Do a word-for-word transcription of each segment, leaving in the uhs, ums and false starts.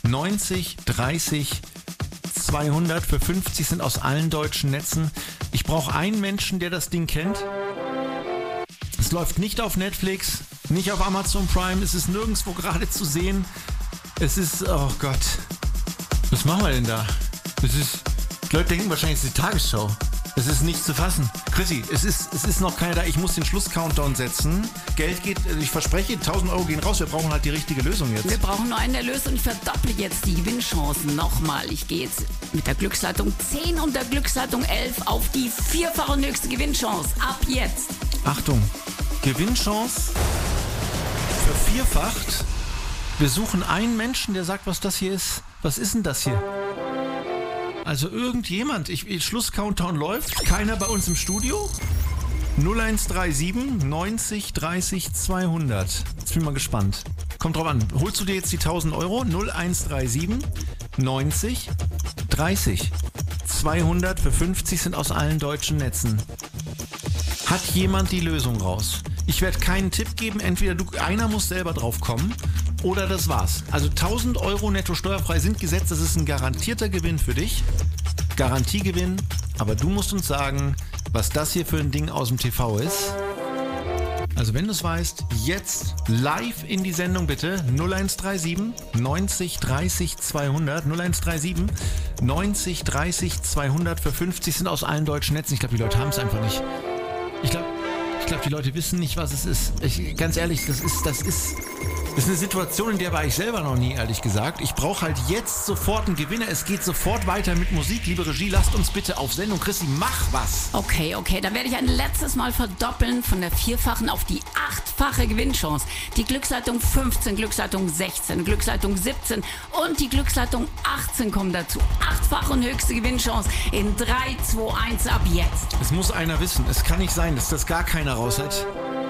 neunzig, dreißig, zweihundert für fünfzig sind aus allen deutschen Netzen. Ich brauche einen Menschen, der das Ding kennt. Es läuft nicht auf Netflix, nicht auf Amazon Prime, es ist nirgendwo gerade zu sehen. Es ist, oh Gott, was machen wir denn da? Es ist, die Leute denken wahrscheinlich, es ist die Tagesschau. Es ist nicht zu fassen. Chrissy, es ist, es ist noch keiner da. Ich muss den Schluss-Countdown setzen. Geld geht, ich verspreche, tausend Euro gehen raus. Wir brauchen halt die richtige Lösung jetzt. Wir brauchen nur einen Erlös und ich verdopple jetzt die Gewinnchancen nochmal. Ich gehe jetzt mit der Glücksleitung zehn und der Glücksleitung elf auf die vierfache und höchste Gewinnchance. Ab jetzt. Achtung, Gewinnchance vervierfacht. Wir suchen einen Menschen, der sagt, was das hier ist. Was ist denn das hier? Also irgendjemand, ich, Schluss-Countdown läuft, keiner bei uns im Studio. null eins drei sieben neunzig dreißig zweihundert. Jetzt bin ich mal gespannt. Kommt drauf an, holst du dir jetzt die tausend Euro? null eins drei sieben neunzig dreißig zweihundert für fünfzig sind aus allen deutschen Netzen. Hat jemand die Lösung raus? Ich werde keinen Tipp geben, entweder du, einer muss selber drauf kommen oder das war's. Also tausend Euro netto steuerfrei sind gesetzt, das ist ein garantierter Gewinn für dich. Garantiegewinn, aber du musst uns sagen, was das hier für ein Ding aus dem T V ist. Also wenn du es weißt, jetzt live in die Sendung bitte. null eins drei sieben neunzig dreißig zweihundert. null eins drei sieben neunzig dreißig zweihundert für fünfzig sind aus allen deutschen Netzen. Ich glaube, die Leute haben es einfach nicht. Ich glaube, ich glaube, die Leute wissen nicht, was es ist. Ich, ganz ehrlich, das ist, das ist, das ist eine Situation, in der war ich selber noch nie, ehrlich gesagt. Ich brauche halt jetzt sofort einen Gewinner. Es geht sofort weiter mit Musik. Liebe Regie, lasst uns bitte auf Sendung. Chrissy, mach was. Okay, okay, dann werde ich ein letztes Mal verdoppeln von der vierfachen auf die achtfache Gewinnchance. Die Glücksleitung fünfzehn, Glücksleitung sechzehn, Glücksleitung siebzehn und die Glücksleitung achtzehn kommen dazu. Achtfache und höchste Gewinnchance in drei, zwei, eins ab jetzt. Es muss einer wissen. Es kann nicht sein, dass das gar keiner raus hat.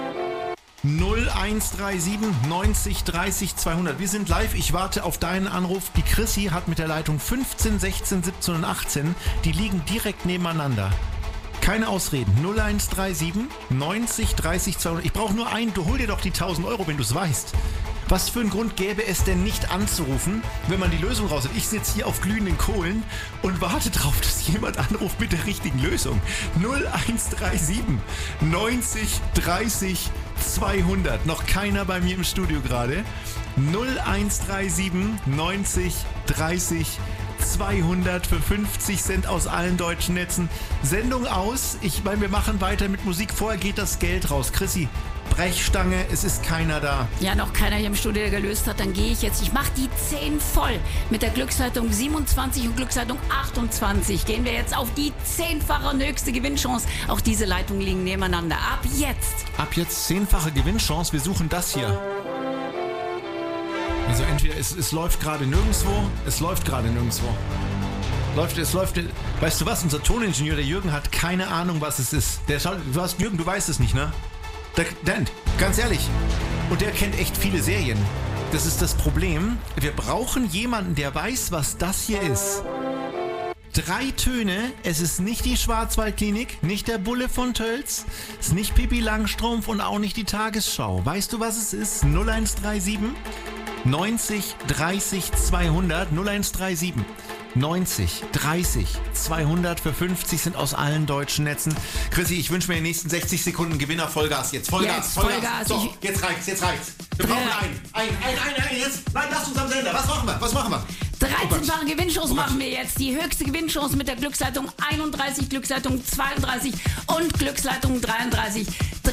null eins drei sieben neunzig dreißig zweihundert. Wir sind live. Ich warte auf deinen Anruf. Die Chrissy hat mit der Leitung fünfzehn, sechzehn, siebzehn und achtzehn. Die liegen direkt nebeneinander. Keine Ausreden. null eins drei sieben neunzig dreißig zweihundert. Ich brauche nur einen. Du hol dir doch die tausend Euro, wenn du es weißt. Was für einen Grund gäbe es denn nicht anzurufen, wenn man die Lösung raus hat? Ich sitze hier auf glühenden Kohlen und warte darauf, dass jemand anruft mit der richtigen Lösung. null eins drei sieben neunzig dreißig zweihundert. Noch keiner bei mir im Studio gerade. null eins drei sieben neunzig dreißig zweihundert für fünfzig Cent aus allen deutschen Netzen. Sendung aus. Ich meine, wir machen weiter mit Musik. Vorher geht das Geld raus. Chrissy, Brechstange, es ist keiner da. Ja, noch keiner hier im Studio, der gelöst hat. Dann gehe ich jetzt. Ich mache die zehn voll. Mit der Glücksleitung siebenundzwanzig und Glücksleitung achtundzwanzig gehen wir jetzt auf die zehnfache und höchste Gewinnchance. Auch diese Leitungen liegen nebeneinander. Ab jetzt. Ab jetzt zehnfache Gewinnchance. Wir suchen das hier. Also entweder es, es läuft gerade nirgendwo, es läuft gerade nirgendwo. Läuft, es läuft. Weißt du was? Unser Toningenieur, der Jürgen, hat keine Ahnung, was es ist. Der schaut, du hast, Jürgen, du weißt es nicht, ne? Der, der, ganz ehrlich. Und der kennt echt viele Serien. Das ist das Problem. Wir brauchen jemanden, der weiß, was das hier ist. Drei Töne. Es ist nicht die Schwarzwaldklinik, nicht der Bulle von Tölz, es ist nicht Pippi Langstrumpf und auch nicht die Tagesschau. Weißt du, was es ist? null eins drei sieben neunzig dreißig zweihundert. null eins drei sieben neunzig dreißig zweihundert für fünfzig sind aus allen deutschen Netzen. Chrissy, ich wünsche mir in den nächsten sechzig Sekunden Gewinner. Vollgas jetzt. Vollgas, Jetzt, Vollgas. Vollgas. So, Ich- jetzt reicht's, jetzt reicht's. Wir brauchen Ja. einen. Einen, einen, einen, einen. Jetzt. Nein, lass uns am Sender. Was machen wir? Was machen wir? dreizehnfache Gewinnchance Oh Gott. machen wir jetzt. Die höchste Gewinnchance mit der Glücksleitung einunddreißig, Glücksleitung zweiunddreißig und Glücksleitung dreiunddreißig.